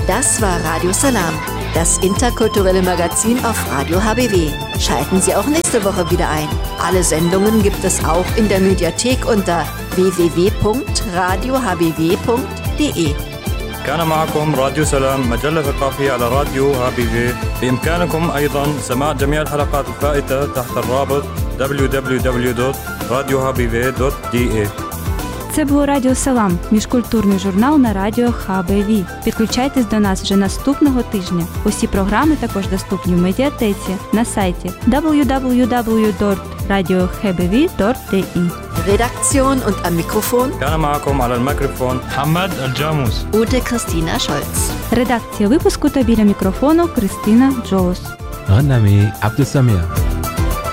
Das war Radio Salam, das interkulturelle Magazin auf Radio HBW. Schalten Sie auch nächste Woche wieder ein. Alle Sendungen gibt es auch in der Mediathek unter www.radiohbw.de. كان معكم راديو سلام مجلة ثقافية على راديو HBW. بإمكانكم أيضا سماع جميع الحلقات الفائتة تحت الرابط www.radiohbw.de. Це був Радіо Салам, міжкультурний журнал на радіо ХБВ. Підключайтесь до нас вже наступного тижня. Усі програми також доступні в медіатеці на сайті www.radiohbw.de. Redaktion und am Mikrofon كان معكم على الميكروفون محمد الجاموس. Ute Christina Scholz. Редакція випуску та біля мікрофону Кристина Джоус. غنامي عبد السميع.